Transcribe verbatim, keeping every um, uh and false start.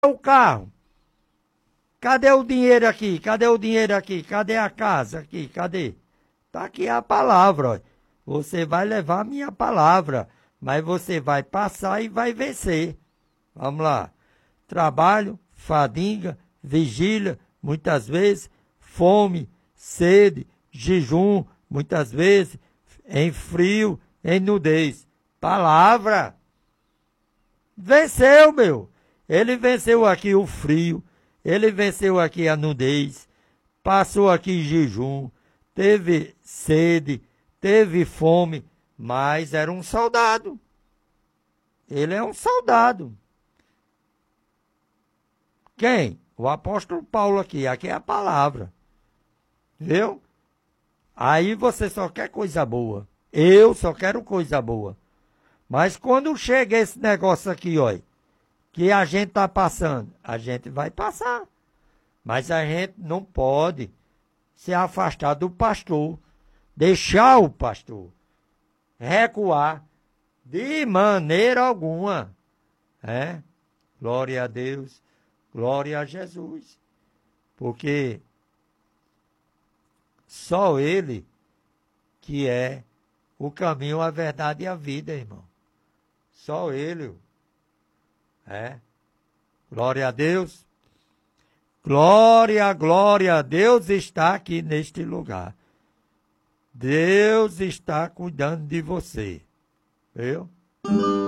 o carro? Cadê o dinheiro aqui? Cadê o dinheiro aqui? Cadê a casa aqui? Cadê? Tá aqui a palavra, ó. Você vai levar a minha palavra, mas você vai passar e vai vencer. Vamos lá. Trabalho, fadiga, vigília, muitas vezes, fome, sede, jejum, muitas vezes, em frio, em nudez. Palavra. Venceu, meu. Ele venceu aqui o frio, ele venceu aqui a nudez, passou aqui jejum, teve sede, teve fome, mas era um soldado. Ele é um soldado. Quem? O apóstolo Paulo aqui. Aqui é a palavra. Viu? Aí você só quer coisa boa. Eu só quero coisa boa. Mas quando chega esse negócio aqui, ó, que a gente está passando, a gente vai passar. Mas a gente não pode se afastar do pastor, deixar o pastor recuar de maneira alguma. É? Glória a Deus, glória a Jesus. Porque só Ele que é o caminho, a verdade e a vida, irmão. Só Ele. É. Glória a Deus. Glória, glória. Deus está aqui neste lugar. Deus está cuidando de você. Viu?